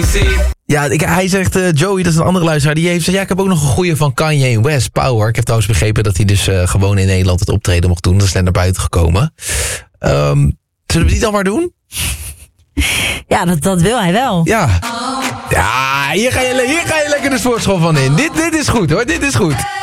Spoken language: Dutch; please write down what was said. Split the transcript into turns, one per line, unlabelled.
Ja, hij zegt, Joey, dat is een andere luisteraar, die heeft gezegd, ja, ik heb ook nog een goeie van Kanye West, Power. Ik heb trouwens begrepen dat hij dus gewoon in Nederland het optreden mocht doen. Dat is net naar buiten gekomen. Zullen we die dan maar doen?
Ja, dat wil hij wel.
Ja. Ja, hier ga je lekker de sportschool van in. Dit is goed hoor, dit is goed.